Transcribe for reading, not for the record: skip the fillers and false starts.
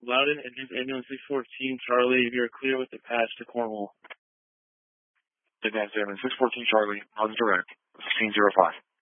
Loudon, Engines Ambulance 614, Charlie, you're clear with the patch to Cornwall. Advanced Ambulance 614, Charlie, on direct, 1605.